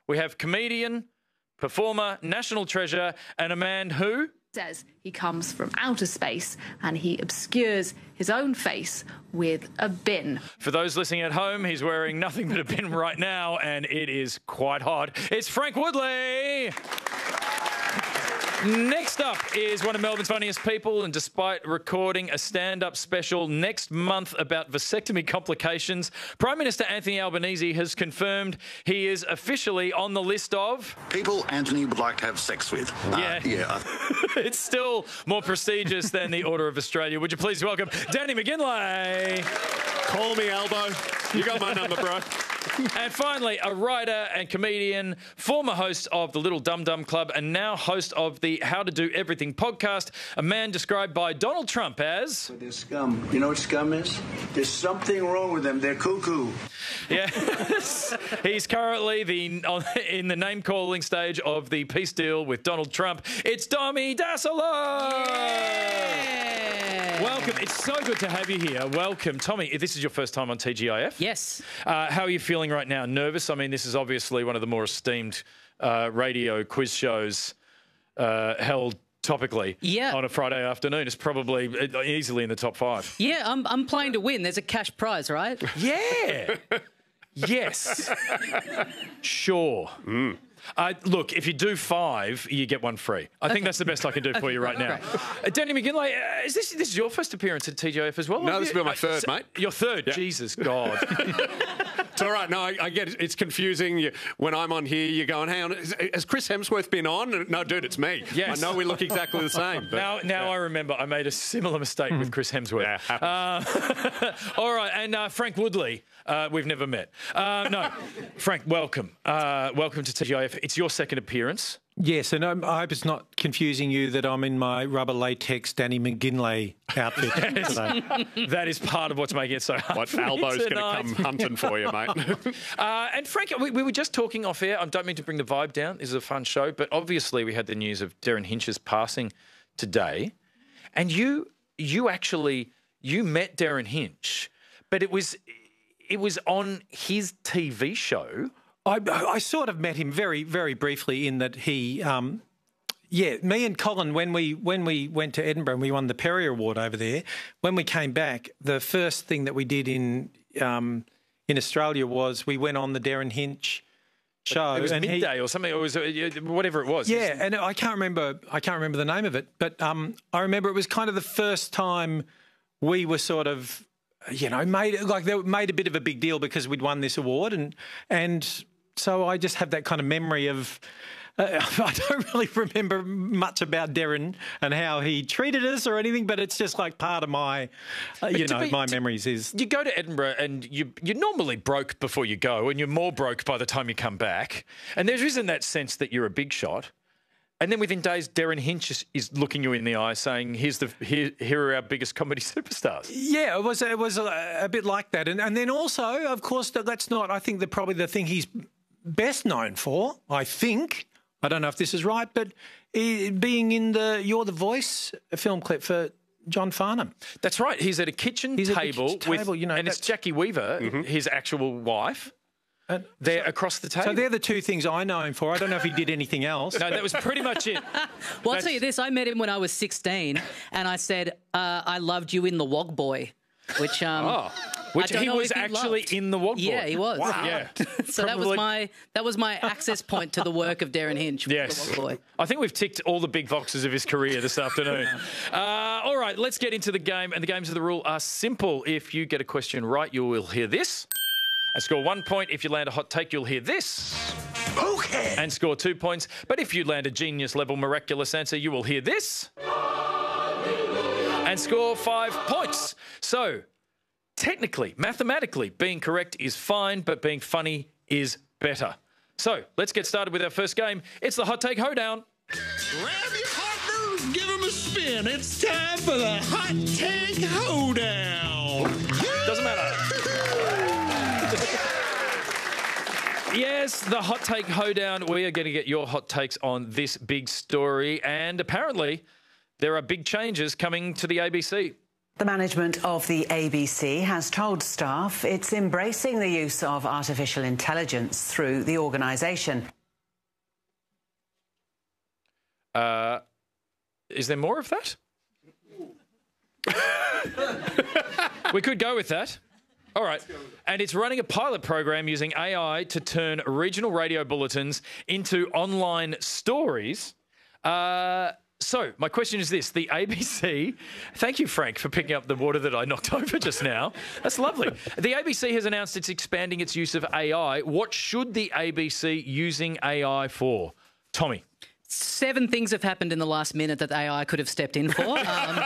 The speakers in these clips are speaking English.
we have comedian, performer, national treasure, and a man who says he comes from outer space and he obscures his own face with a bin. For those listening at home, he's wearing nothing but a bin right now, and it is quite hot. It's Frank Woodley. Next up is one of Melbourne's funniest people, and despite recording a stand-up special next month about vasectomy complications, Prime Minister Anthony Albanese has confirmed he is officially on the list of people Anthony would like to have sex with. Yeah. It's still more prestigious than the Order of Australia. Would you please welcome Danny McGinlay? Call me, Albo. You got my number, bro. And finally, a writer and comedian, former host of the Little Dum Dum Club and now host of the How to Do Everything podcast, a man described by Donald Trump as... They're scum. You know what scum is? There's something wrong with them. They're cuckoo. Yes. He's currently in the name-calling stage of the peace deal with Donald Trump. It's Tommy Dassolo! Yeah. Welcome. It's so good to have you here. Welcome. Tommy, this is your first time on TGIF? Yes. How are you feeling right now? Nervous? I mean, this is obviously one of the more esteemed radio quiz shows held topically on a Friday afternoon. It's probably easily in the top 5. Yeah, I'm playing to win. There's a cash prize, right? Yeah. Yes. Sure. Look, if you do 5, you get one free. I think that's the best I can do for you right now. Danny McGinley, is this your first appearance at TGIF as well? No, this will be my third, mate. Your third? Yeah. Jesus, God. It's all right. No, I get it. It's confusing. When I'm on here, you're going, hang on, has Chris Hemsworth been on? No, dude, it's me. Yes. I know we look exactly the same. But, now I remember I made a similar mistake with Chris Hemsworth. Yeah, all right, and Frank Woodley, we've never met. No, Frank, welcome. Welcome to TGIF. It's your second appearance. Yes, and I hope it's not confusing you that I'm in my rubber latex Danny McGinlay outfit today. That is part of what's making it so hard. What Albo's going to come hunting for you, mate. And Frank, we were just talking off air. I don't mean to bring the vibe down. This is a fun show, but obviously we had the news of Derryn Hinch's passing today, and you met Derryn Hinch, but it was on his TV show. I sort of met him very, very briefly in that he, me and Colin, when we went to Edinburgh and we won the Perrier Award over there, when we came back, the first thing that we did in Australia was we went on the Derryn Hinch show. It was midday or something. It was whatever it was. Yeah, and I can't remember the name of it, but I remember it was kind of the first time we were sort of, made a bit of a big deal because we'd won this award, and so I just have that kind of memory of. I don't really remember much about Derryn and how he treated us or anything, but it's just like part of my, my memories is. You go to Edinburgh and you're normally broke before you go, and you're more broke by the time you come back. And there isn't that sense that you're a big shot. And then within days, Derryn Hinch is looking you in the eye saying, here are our biggest comedy superstars. Yeah, it was a bit like that. And then also, of course, that's not, I think, probably the thing he's best known for, I think. I don't know if this is right, but being in You're the Voice, a film clip for John Farnham. That's right. He's at a kitchen table with, and it's Jackie Weaver, his actual wife. They're across the table. So they're the two things I know him for. I don't know if he did anything else. No, that was pretty much it. Well, I'll tell you this. I met him when I was 16, and I said, I loved you in The Wog Boy, which... he was actually in The Wog Boy. Yeah, he was. Wow. Yeah. So that was my access point to the work of Derryn Hinch. Yes. The Wog Boy. I think we've ticked all the big boxes of his career this afternoon. All right, let's get into the game. And the games of the rule are simple. If you get a question right, you will hear this. And score 1 point. If you land a hot take, you'll hear this. Okay. And score 2 points. But if you land a genius-level miraculous answer, you will hear this. And score 5 points. So, technically, mathematically, being correct is fine, but being funny is better. So, let's get started with our first game. It's the Hot Take Hoedown. Grab your partners, give them a spin. It's time for the Hot Take Hoedown. Doesn't matter. Yes, the Hot Take Hoedown. We are going to get your hot takes on this big story. And apparently, there are big changes coming to the ABC. The management of the ABC has told staff it's embracing the use of artificial intelligence through the organisation. Is there more of that? We could go with that. All right. And it's running a pilot program using AI to turn regional radio bulletins into online stories. So my question is this. The ABC... Thank you, Frank, for picking up the water that I knocked over just now. That's lovely. The ABC has announced it's expanding its use of AI. What should the ABC using AI for? Tommy. 7 things have happened in the last minute that AI could have stepped in for.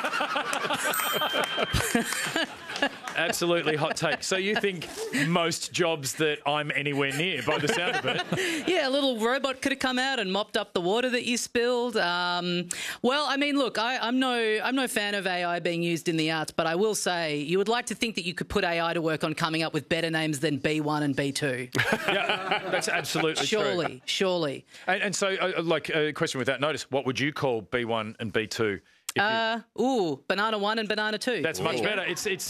Absolutely hot take. So you think most jobs that I'm anywhere near, by the sound of it? Yeah, a little robot could have come out and mopped up the water that you spilled. Well, I mean, look, I'm no fan of AI being used in the arts, but I will say you would like to think that you could put AI to work on coming up with better names than B1 and B2. Yeah, that's absolutely true. Surely. And so, like, a question with that notice, what would you call B1 and B2? Banana 1 and Banana 2. That's much better.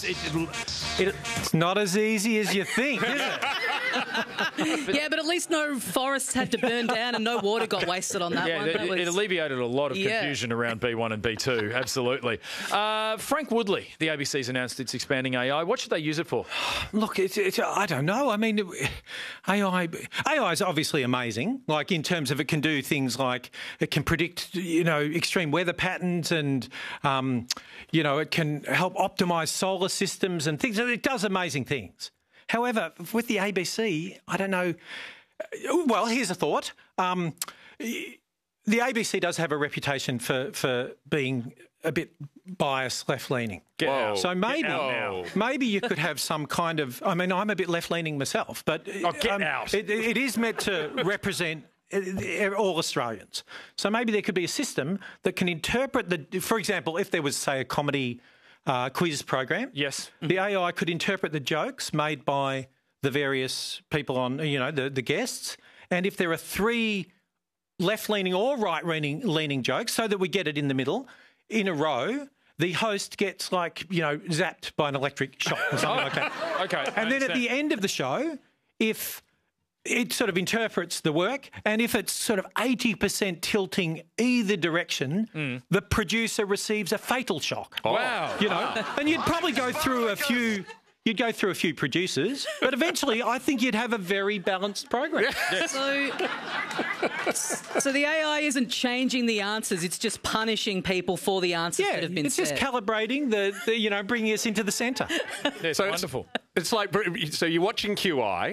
It's not as easy as you think, is it? Yeah, but at least no forests had to burn down and no water got wasted on that one. It alleviated a lot of confusion around B1 and B2, absolutely. Frank Woodley, the ABC's announced it's expanding AI. What should they use it for? Look, I don't know. I mean, AI is obviously amazing, like in terms of it can do things like it can predict, extreme weather patterns and, it can help optimise solar systems and things. It does amazing things. However, with the ABC, I don't know. Well, here's a thought. The ABC does have a reputation for being a bit biased, left-leaning. So maybe you could have some kind of... I mean, I'm a bit left-leaning myself, but... out. It is meant to represent all Australians. So maybe there could be a system that can interpret for example, if there was, say, a comedy quiz program. Yes. The AI could interpret the jokes made by the various people on, the guests. And if there are 3 left-leaning or right-leaning jokes, so that we get it in the middle, in a row, the host gets, zapped by an electric shock or something like that. Okay. And then at the end of the show, if it sort of interprets the work, and if it's sort of 80% tilting either direction, the producer receives a fatal shock. Wow. And you'd probably go through a few... You'd go through a few producers, but eventually I think you'd have a very balanced program. Yes. So the AI isn't changing the answers, it's just punishing people for the answers that have been said. It's just calibrating bringing us into the centre. Yes, so wonderful. It's like, so you're watching Q&A,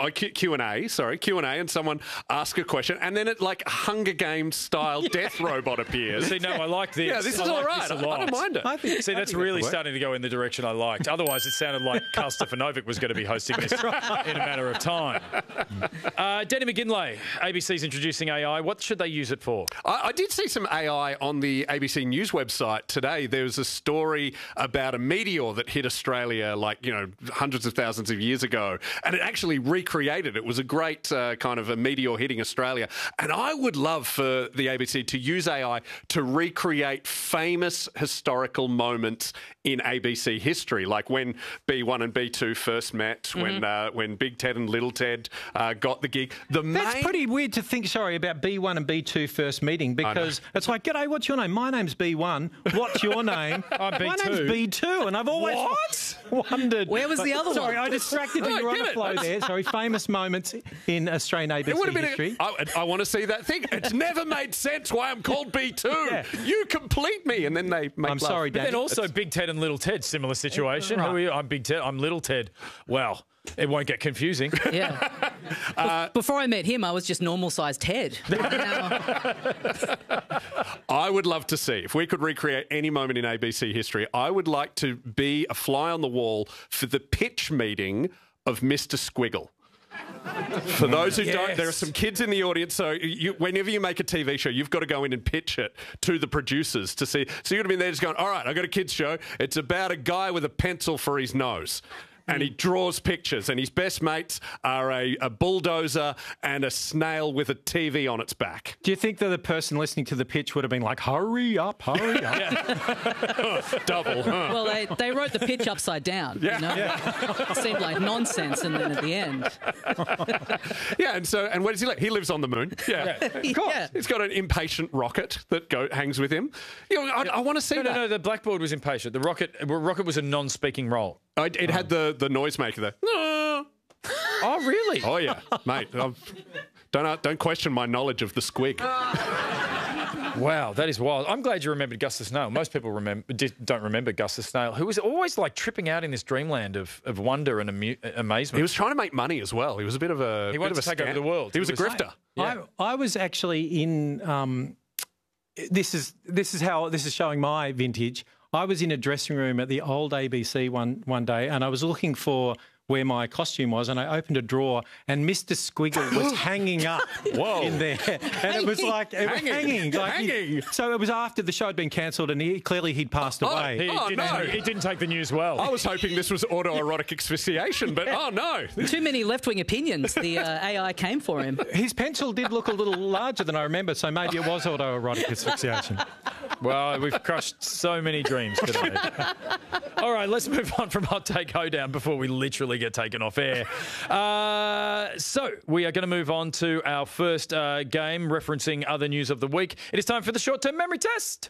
and someone asks a question, and then it like Hunger Games style death robot appears. See, no, I like this. Yeah, this is all right. I don't mind it. That's really starting to go in the direction I liked. Otherwise, it sounded like Carl Stefanovic was going to be hosting this in a matter of time. Danny McGinlay, ABC's introducing AI. What should they use it for? I did see some AI on the ABC News website today. There was a story about a meteor that hit Australia hundreds of thousands of years ago, and it actually recreated. It was a great kind of a meteor hitting Australia. And I would love for the ABC to use AI to recreate famous historical moments in ABC history, like when B1 and B2 first met, when Big Ted and Little Ted got the gig. That's pretty weird to think, about B1 and B2 first meeting, because it's like, g'day, what's your name? My name's B1. What's your name? I'm B2. My name's B2, and I've always wondered. Where was the other one? Sorry, I distracted you. You're on the flow there. Sorry, famous moments in Australian ABC history. I want to see that thing. It's never made sense why I'm called B2. Yeah. You complete me. And then they make I'm sorry, Danny. But then also Big Ted and Little Ted, similar situation. Right. Who are you? I'm Big Ted. I'm Little Ted. Well, it won't get confusing. Yeah. Before I met him, I was just normal-sized Ted. I would love to see, if we could recreate any moment in ABC history, I would like to be a fly on the wall for the pitch meeting of Mr. Squiggle. For those who don't, there are some kids in the audience, so whenever you make a TV show, you've got to go in and pitch it to the producers to see. So you'd have been there just going, all right, I've got a kids show. It's about a guy with a pencil for his nose. and he draws pictures, and his best mates are a bulldozer and a snail with a TV on its back. Do you think that the person listening to the pitch would have been like, hurry up, hurry up? Double. Huh? Well, they wrote the pitch upside down. Yeah. You know? It seemed like nonsense, and then at the end. Yeah, and where does he live? He lives on the moon. Yeah, of course. Yeah. He's got an impatient rocket that hangs with him. You know, I want to see that. No, the blackboard was impatient. The rocket was a non-speaking role. It had the noisemaker there. Oh, really? Oh yeah, mate. Don't question my knowledge of the squig. Wow, that is wild. I'm glad you remembered Gus the Snail. Most people don't remember Gus the Snail, who was always like tripping out in this dreamland of wonder and amazement. He was trying to make money as well. He was a bit of a. He wanted to take over the world. He was a grifter. Yeah. I was actually in. This is showing my vintage. I was in a dressing room at the old ABC one day, and I was looking for where my costume was, and I opened a drawer, and Mr. Squiggle was hanging up in there. And it was like, hanging. So it was after the show had been cancelled, and he'd passed away. He didn't take the news well. I was hoping this was autoerotic asphyxiation, but oh no. Too many left-wing opinions. The AI came for him. His pencil did look a little larger than I remember, so maybe it was autoerotic asphyxiation. Well, we've crushed so many dreams today. All right, let's move on from Hot Take Hoedown before we literally get taken off air. So we are going to move on to our first game referencing other news of the week. It is time for the short-term memory test.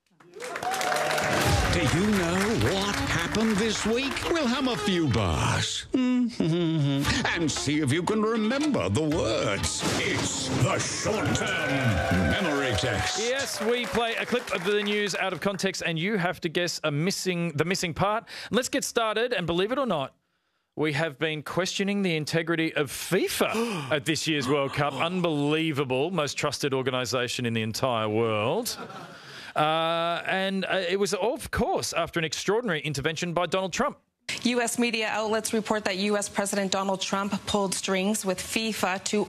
Do you know what happened this week? We'll hum a few bars and see if you can remember the words. It's the short-term memory test. Yes, we play a clip of the news out of context, and you have to guess the missing part. Let's get started, and believe it or not, we have been questioning the integrity of FIFA at this year's World Cup. Unbelievable, most trusted organisation in the entire world. And it was, of course, after an extraordinary intervention by Donald Trump. U.S. media outlets report that U.S. President Donald Trump pulled strings with FIFA to...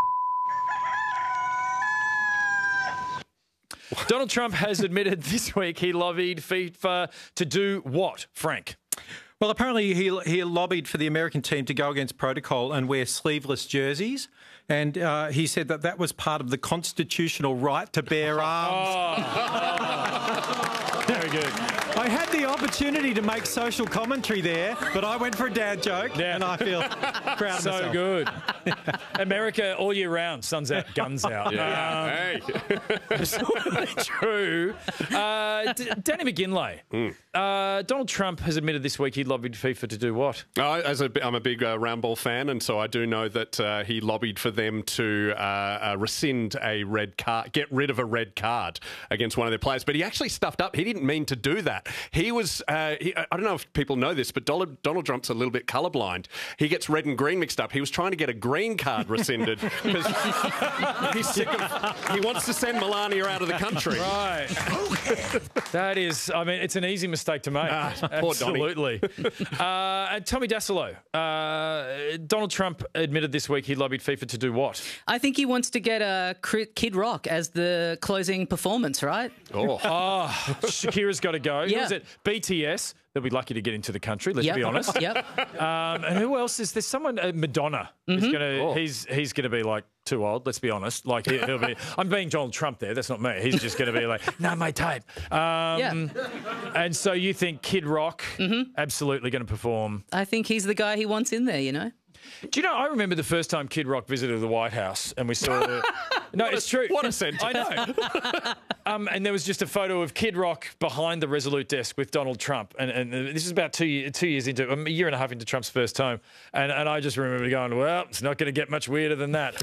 Donald Trump has admitted this week he lobbied FIFA to do what, Frank? Well, apparently he lobbied for the American team to go against protocol and wear sleeveless jerseys. And he said that was part of the constitutional right to bear arms. Very good. I had the opportunity to make social commentary there, but I went for a dad joke, and I feel proud of myself. So good. America all year round, sun's out, guns out. Hey. Absolutely true. Danny McGinlay. Donald Trump has admitted this week he lobbied FIFA to do what? I'm a big round ball fan, and so I do know that he lobbied for them to rescind a red card, get rid of a red card against one of their players. But he actually stuffed up. He didn't mean to do that. He was, I don't know if people know this, but Donald Trump's a little bit colourblind. He gets red and green mixed up. He was trying to get a green card rescinded because he's sick of, he wants to send Melania out of the country. Right. That is, I mean, it's an easy mistake to make. Poor Donnie. Absolutely. And Tommy Dassolo, Donald Trump admitted this week he lobbied FIFA to do what? I think he wants to get Kid Rock as the closing performance, right? Shakira's got to go. Yeah. Who is it? BTS. They'll be lucky to get into the country, let's be honest. Yep. And who else is there? Someone, Madonna. Is gonna, he's going to be like too old, let's be honest. Like he'll be, I'm being Donald Trump there, that's not me. He's just going to be like, not my type. And so you think Kid Rock absolutely going to perform? I think he's the guy he wants in there, you know? Do you know, I remember the first time Kid Rock visited the White House and we saw... No, it's true. What a sentence. I know. And there was just a photo of Kid Rock behind the Resolute desk with Donald Trump. And this is about 2 years into, a year and a half into Trump's first term. And I just remember going, well, it's not going to get much weirder than that.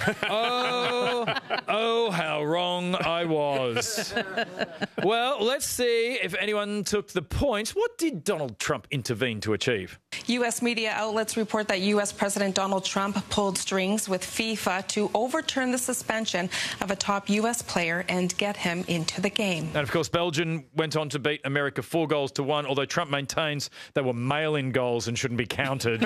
Oh, how wrong I was. Well, let's see if anyone took the point. What did Donald Trump intervene to achieve? U.S. media outlets report that U.S. President Donald Trump pulled strings with FIFA to overturn the suspension of a top U.S. player and get him into the game. And, of course, Belgium went on to beat America 4-1, although Trump maintains they were mail-in goals and shouldn't be counted.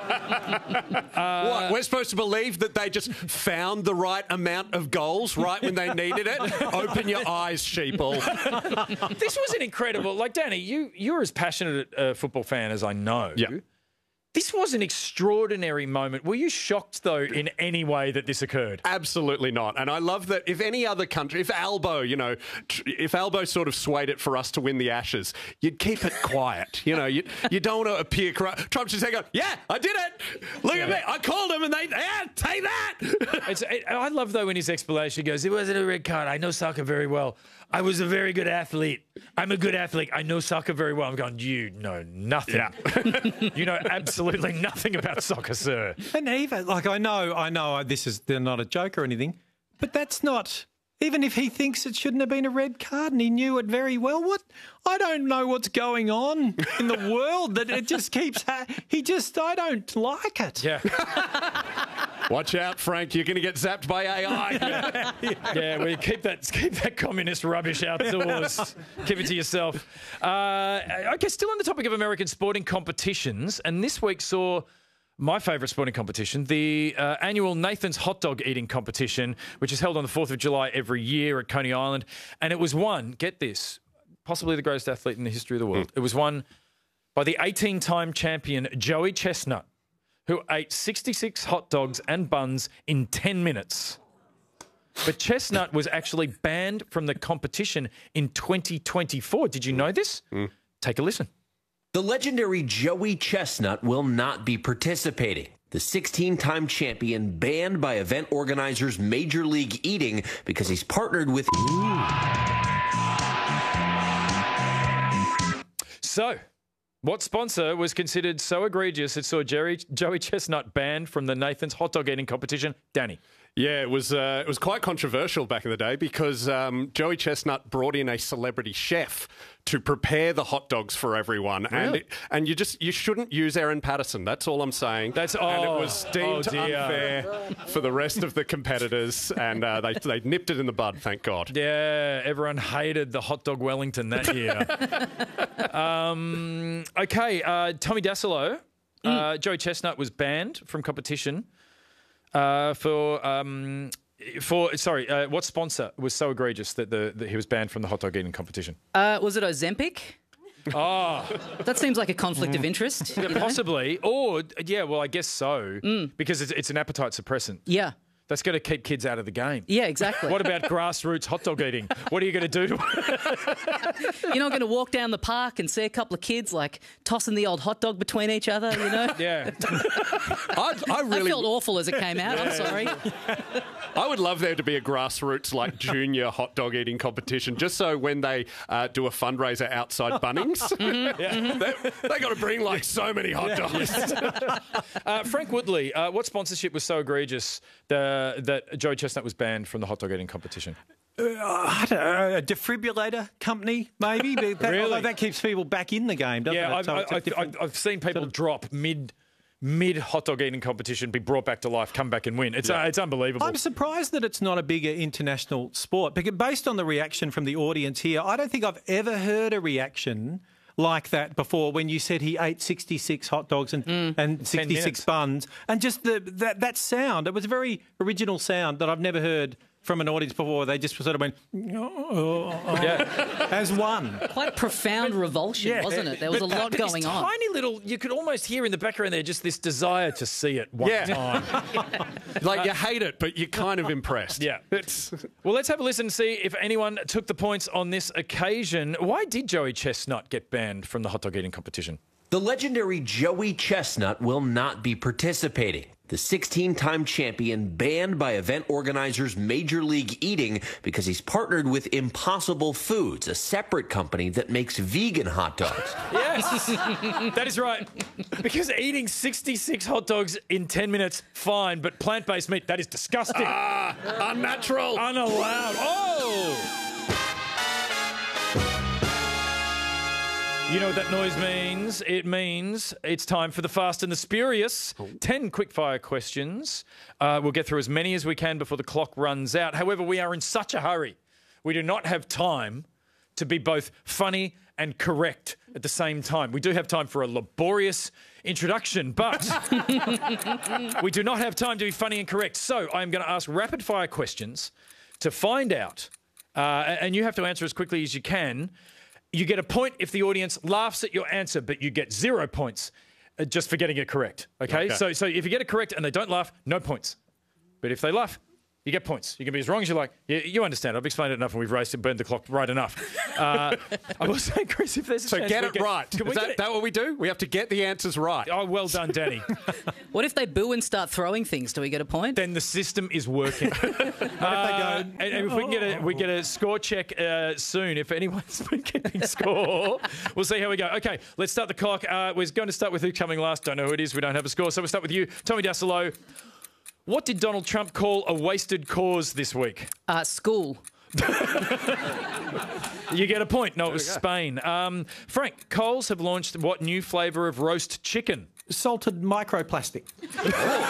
What? We're supposed to believe that they just found the right amount of goals right when they needed it? Open your eyes, sheeple. This was an incredible... Like, Danny, you're as passionate a football fan as I know. Yeah. This was an extraordinary moment. Were you shocked, though, in any way that this occurred? Absolutely not. And I love that if any other country, if Albo, if Albo sort of swayed it for us to win the Ashes, you'd keep it quiet. You don't want to appear corrupt. Trump's just going, yeah, I did it. Look at me. I called him and they, take that. I love, though, in his explanation, he goes, it wasn't a red card. I know soccer very well. I was a very good athlete. I'm a good athlete. I know soccer very well. I'm going, you know nothing. Yeah. You know absolutely nothing about soccer, sir. And even, I know they're not a joke or anything, but that's not, even if he thinks it shouldn't have been a red card and he knew it very well, I don't know what's going on in the world that it just keeps, I don't like it. Yeah. Watch out, Frank. You're going to get zapped by AI. Yeah, well, keep that communist rubbish outdoors. Keep it to yourself. Okay, still on the topic of American sporting competitions, and this week saw my favourite sporting competition, the annual Nathan's Hot Dog Eating Competition, which is held on the 4th of July every year at Coney Island. And it was won, get this, possibly the greatest athlete in the history of the world. It was won by the 18-time champion Joey Chestnut, who ate 66 hot dogs and buns in 10 minutes. But Chestnut was actually banned from the competition in 2024. Did you know this? Take a listen. The legendary Joey Chestnut will not be participating. The 16-time champion banned by event organizers Major League Eating because he's partnered with... So, what sponsor was considered so egregious it saw Joey Chestnut banned from the Nathan's Hot Dog Eating Competition? Danny. Yeah, it was quite controversial back in the day because Joey Chestnut brought in a celebrity chef to prepare the hot dogs for everyone. Really? And you shouldn't use Erin Patterson. That's all I'm saying. And it was deemed unfair for the rest of the competitors, and they nipped it in the bud, thank God. Yeah, everyone hated the hot dog Wellington that year. Okay, Tommy Dassolo, Joey Chestnut was banned from competition what sponsor was so egregious that he was banned from the hot dog eating competition? Was it Ozempic? Oh. That seems like a conflict of interest. Yeah, possibly. Or, yeah, well, I guess so. Because it's an appetite suppressant. Yeah. That's going to keep kids out of the game. Yeah, exactly. What about grassroots hot dog eating? What are you going to do to You're not going to walk down the park and see a couple of kids tossing the old hot dog between each other, Yeah. I felt awful as it came out. I'm sorry. I would love there to be a grassroots junior hot dog eating competition, just so when they do a fundraiser outside Bunnings, they got to bring so many hot dogs. Frank Woodley, what sponsorship was so egregious that Joey Chestnut was banned from the hot dog eating competition? I don't know, a defibrillator company, maybe. Really? Although that keeps people back in the game, doesn't it? So I've seen people drop mid hot dog eating competition, be brought back to life, come back and win. It's unbelievable. I'm surprised that it's not a bigger international sport, because based on the reaction from the audience here, I don't think I've ever heard a reaction like that before when you said he ate 66 hot dogs and 66 buns. And just that sound, it was a very original sound that I've never heard from an audience before. They just sort of went, as one. Quite profound revulsion, wasn't it? There was a lot going on. Tiny little, you could almost hear in the background there just this desire to see it one time. You hate it, but you're kind of impressed. Yeah. Well, let's have a listen and see if anyone took the points on this occasion. Why did Joey Chestnut get banned from the hot dog eating competition? The legendary Joey Chestnut will not be participating. The 16-time champion banned by event organizers Major League Eating because he's partnered with Impossible Foods, a separate company that makes vegan hot dogs. Yes, that is right. Because eating 66 hot dogs in 10 minutes, fine, but plant-based meat, that is disgusting. Unnatural. Unallowed. Oh! You know what that noise means? It means it's time for the Fast and the Spurious. 10 quickfire questions. We'll get through as many as we can before the clock runs out. However, we are in such a hurry. We do not have time to be both funny and correct at the same time. We do have time for a laborious introduction, but we do not have time to be funny and correct. So I'm going to ask rapid-fire questions to find out, and you have to answer as quickly as you can. You get a point if the audience laughs at your answer, but you get 0 points just for getting it correct. Okay? So if you get it correct and they don't laugh, no points. But if they laugh, you get points. You can be as wrong as you like. You understand. I've explained it enough and we've raced and burned the clock right enough. I will say, Chris, if there's a chance... So get it right. Is that what we do? We have to get the answers right. Oh, well done, Danny. What if they boo and start throwing things? Do we get a point? Then the system is working. And if we get a score check soon, if anyone's been keeping score, we'll see how we go. Okay, let's start the clock. We're going to start with who's coming last. Don't know who it is. We don't have a score. So we'll start with you, Tommy Dassolo. What did Donald Trump call a wasted cause this week? School. You get a point. No, it was Spain. Frank, Coles have launched what new flavour of roast chicken? Salted microplastic.